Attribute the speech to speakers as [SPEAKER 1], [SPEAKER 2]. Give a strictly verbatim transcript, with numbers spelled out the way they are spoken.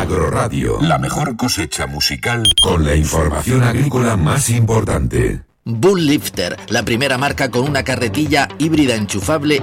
[SPEAKER 1] Agroradio.
[SPEAKER 2] La mejor cosecha musical
[SPEAKER 1] con la información agrícola más importante.
[SPEAKER 3] Bull Lifter, la primera marca con una carretilla híbrida enchufable